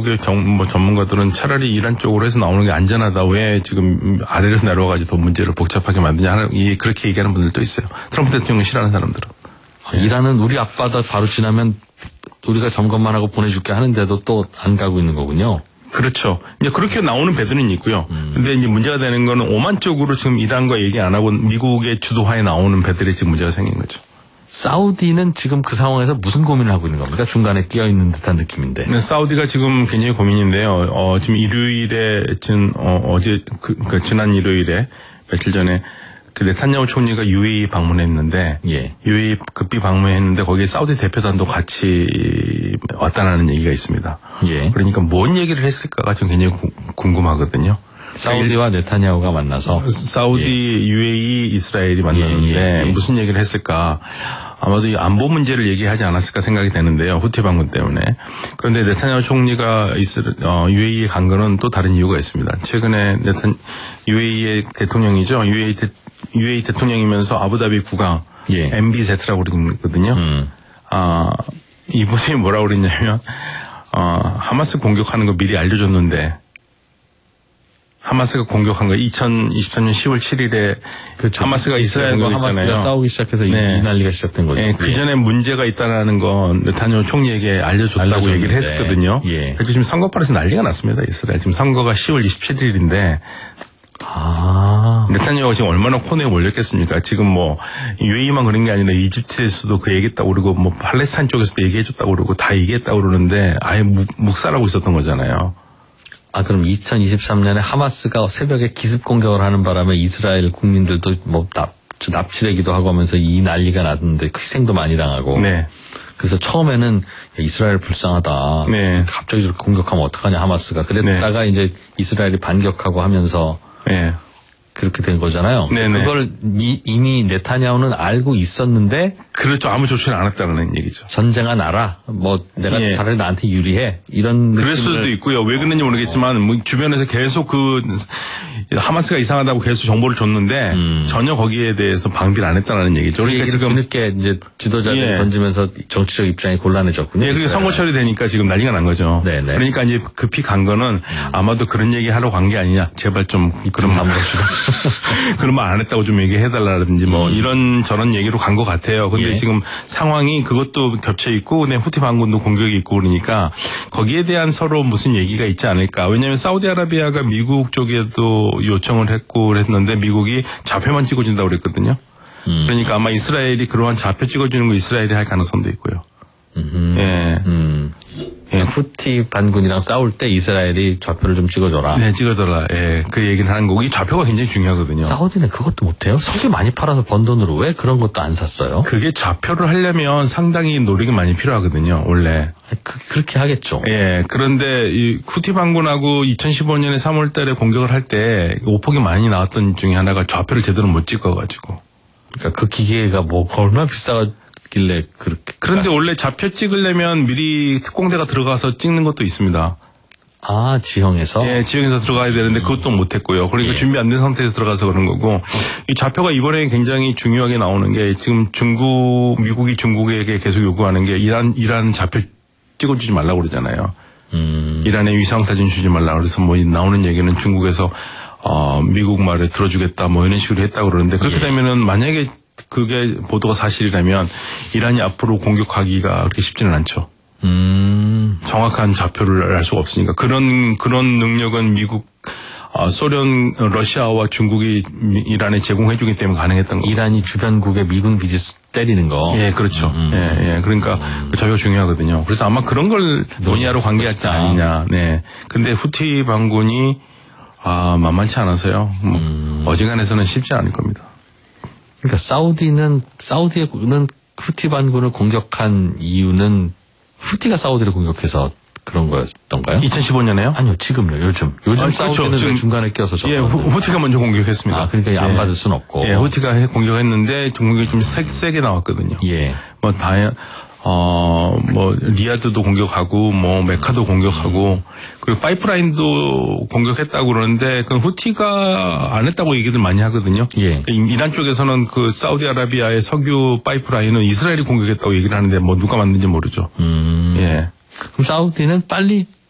미국의 전문가들은 차라리 이란 쪽으로 해서 나오는 게 안전하다. 왜 지금 아래로 내려와가지고 더 문제를 복잡하게 만드냐. 그렇게 얘기하는 분들도 있어요. 트럼프 대통령 싫어하는 사람들은. 이란은 우리 앞바다 바로 지나면 우리가 점검만 하고 보내줄게 하는데도 또 안 가고 있는 거군요. 그렇죠. 이제 그렇게 나오는 배들은 있고요. 근데 이제 문제가 되는 거는 오만 쪽으로 지금 이란과 얘기 안 하고 미국의 주도하에 나오는 배들이 지금 문제가 생긴 거죠. 사우디는 지금 그 상황에서 무슨 고민을 하고 있는 겁니까? 중간에 끼어 있는 듯한 느낌인데. 네, 사우디가 지금 굉장히 고민인데요. 지금 일요일에 어제 지난 일요일에 며칠 전에 그 네탄야후 총리가 UAE 방문했는데, 예. UAE 급히 방문했는데 거기에 사우디 대표단도 같이 왔다는 얘기가 있습니다. 예. 그러니까 뭔 얘기를 했을까가 지금 굉장히 궁금하거든요. 사우디와 네타냐후가 만나서 사우디, 예. UAE, 이스라엘이 만났는데 예. 무슨 얘기를 했을까? 아마도 이 안보 문제를 얘기하지 않았을까 생각이 되는데요. 후티 반군 때문에. 그런데 네타냐후 총리가 UAE에 간 거는 또 다른 이유가 있습니다. 최근에 UAE의 대통령이죠. UAE 대통령이면서 아부다비 국왕 예. MBZ라고 그러거든요. 이분이 뭐라고 그랬냐면 하마스 공격하는 거 미리 알려줬는데 하마스가 공격한 거 2023년 10월 7일에 그렇죠. 하마스가 이스라엘과 하마스가 싸우기 시작해서 네. 이 난리가 시작된 거죠. 네, 그 전에 문제가 있다는 건 네타냐후 총리에게 알려줬다고 얘기를 했었거든요. 예. 그래서 지금 선거판에서 난리가 났습니다. 이스라엘 지금 선거가 10월 27일인데 네타냐후가 지금 얼마나 코너에 몰렸겠습니까? 지금 뭐 UAE만 그런 게 아니라 이집트에서도 그 얘기했다고 그러고 뭐 팔레스타인 쪽에서도 얘기해줬다고 그러고 다 얘기했다고 그러는데 아예 묵살하고 있었던 거잖아요. 그럼 2023년에 하마스가 새벽에 기습 공격을 하는 바람에 이스라엘 국민들도 뭐 납치되기도 하고 하면서 이 난리가 났는데 희생도 많이 당하고. 네. 그래서 처음에는 이스라엘 불쌍하다. 네. 갑자기 저렇게 공격하면 어떡하냐 하마스가. 그랬다가 네. 이제 이스라엘이 반격하고 하면서 네. 그렇게 된 거잖아요. 네네. 그걸 이미 네타냐후는 알고 있었는데. 그렇죠. 아무 조치를 안 했다는 얘기죠. 전쟁아 나라. 뭐 내가 예. 차라리 나한테 유리해. 이런 그럴 수도 있고요. 왜 그런지 모르겠지만 뭐 주변에서 계속 그 하마스가 이상하다고 계속 정보를 줬는데 전혀 거기에 대해서 방비를 안 했다는 얘기죠. 그러니까 지금 뒤늦게 이제 지도자들이 예. 던지면서 정치적 입장이 곤란해졌군요. 네, 그게 선거 처리되니까 지금 난리가 난 거죠. 네네. 그러니까 이제 급히 간 거는 아마도 그런 얘기 하러 간 게 아니냐. 제발 좀 그런 말 그런 말 안 했다고 좀 얘기해달라든지 뭐 이런 저런 얘기로 간 것 같아요. 근데 예. 지금 상황이 그것도 겹쳐 있고 근데 후티 반군도 공격이 있고 그러니까 거기에 대한 서로 무슨 얘기가 있지 않을까. 왜냐하면 사우디아라비아가 미국 쪽에도 요청을 했고 그랬는데 미국이 좌표만 찍어준다고 그랬거든요. 그러니까 아마 이스라엘이 그러한 좌표 찍어주는 거 이스라엘이 할 가능성도 있고요. 예. 예. 후티 반군이랑 싸울 때 이스라엘이 좌표를 좀 찍어줘라. 네, 찍어줘라. 예, 그 얘기를 하는 거고 이 좌표가 굉장히 중요하거든요. 사우디는 그것도 못해요? 석유 많이 팔아서 번 돈으로 왜 그런 것도 안 샀어요? 그게 좌표를 하려면 상당히 노력이 많이 필요하거든요. 원래. 그렇게 하겠죠. 예, 그런데 이 후티 반군하고 2015년에 3월달에 공격을 할 때 오폭이 많이 나왔던 중에 하나가 좌표를 제대로 못 찍어가지고. 그러니까 그 기계가 뭐 얼마나 비싸길래 그렇게. 그런데 원래 좌표 찍으려면 미리 특공대가 들어가서 찍는 것도 있습니다. 지형에서? 예, 지형에서 들어가야 되는데 그것도 못했고요. 그러니까 예. 준비 안 된 상태에서 들어가서 그런 거고 이 좌표가 이번에 굉장히 중요하게 나오는 게 지금 미국이 중국에게 계속 요구하는 게 이란 좌표 찍어주지 말라고 그러잖아요. 이란의 위상사진 주지 말라고 그래서 뭐 나오는 얘기는 중국에서 미국 말에 들어주겠다 뭐 이런 식으로 했다고 그러는데 그렇게 되면은 만약에 그게 보도가 사실이라면 이란이 앞으로 공격하기가 그렇게 쉽지는 않죠. 정확한 좌표를 알 수가 없으니까 그런 능력은 미국, 소련, 러시아와 중국이 이란에 제공해주기 때문에 가능했던 거예요. 이란이 주변국의 미군 기지 때리는 거. 예, 그렇죠. 예. 그러니까 그 좌표가 중요하거든요. 그래서 아마 그런 걸 논의하러 간 게 아니냐. 네. 근데 후티 반군이 만만치 않아서요. 어지간해서는 쉽지 않을 겁니다. 그러니까 사우디는 후티 반군을 공격한 이유는 후티가 사우디를 공격해서 그런 거였던가요? 2015년에요? 아니요, 지금요. 요즘 사우디는 그렇죠. 왜 중간에 껴서 예, 후티가 먼저 공격했습니다. 그러니까 안 받을 수는 없고. 예, 후티가 공격했는데 공격이 좀 세게 나왔거든요. 예. 리야드도 공격하고 메카도 공격하고 그리고 파이프라인도 공격했다고 그러는데 그 후티가 안 했다고 얘기들 많이 하거든요. 예. 이란 쪽에서는 그 사우디아라비아의 석유 파이프라인은 이스라엘이 공격했다고 얘기를 하는데 누가 만든지 모르죠. 예. 그럼 사우디는 빨리